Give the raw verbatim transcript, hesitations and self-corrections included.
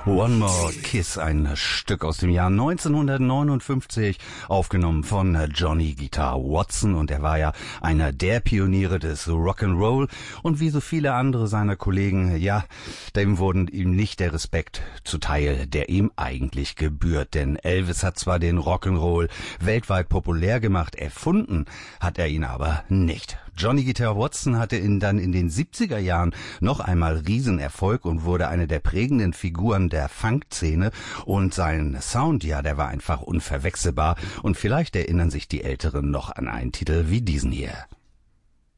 One More Kiss, ein Stück aus dem Jahr neunzehnhundertneunundfünfzig, aufgenommen von Johnny Guitar Watson, und er war ja einer der Pioniere des Rock'n'Roll, und wie so viele andere seiner Kollegen, ja, dem wurden ihm nicht der Respekt zuteil, der ihm eigentlich gebührt, denn Elvis hat zwar den Rock'n'Roll weltweit populär gemacht, erfunden hat er ihn aber nicht. Johnny Guitar Watson hatte ihn dann in den siebziger Jahren noch einmal Riesenerfolg und wurde eine der prägenden Figuren der Funk-Szene, und sein Sound, ja, der war einfach unverwechselbar, und vielleicht erinnern sich die Älteren noch an einen Titel wie diesen hier.